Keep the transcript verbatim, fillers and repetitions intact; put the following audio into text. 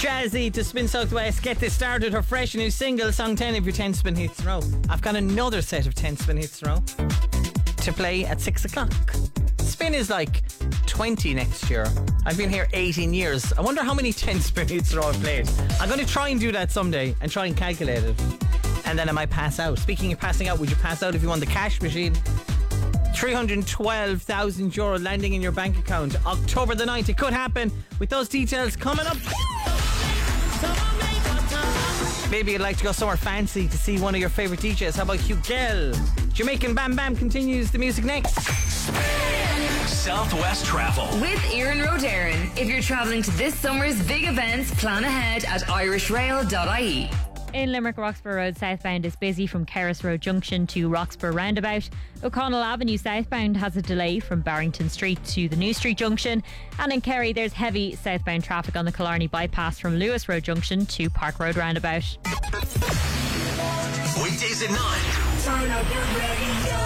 Jazzy to Spin Southwest. Get this started. Her fresh new single, song ten of your ten spin hits in a row. I've got another set of ten spin hits in a row to play at six o'clock. Spin is like twenty next year. I've been here eighteen years. I wonder how many ten spin hits in a row I've played. I'm going to try and do that someday and try and calculate it. And then I might pass out. Speaking of passing out, would you pass out if you won the cash machine? three hundred twelve thousand euro landing in your bank account October the ninth. It could happen. With those details coming up. Maybe you'd like to go somewhere fancy to see one of your favourite D Js. How about Hugh Gell? Jamaican Bam Bam continues the music next. Southwest Travel with Ian Rodarin. If you're travelling to this summer's big events, plan ahead at irish rail dot I E. In Limerick, Roxborough Road southbound is busy from Kerris Road Junction to Roxborough Roundabout. O'Connell Avenue southbound has a delay from Barrington Street to the New Street Junction. And in Kerry, there's heavy southbound traffic on the Killarney bypass from Lewis Road Junction to Park Road Roundabout. Weekdays at nine. Turn up your radio.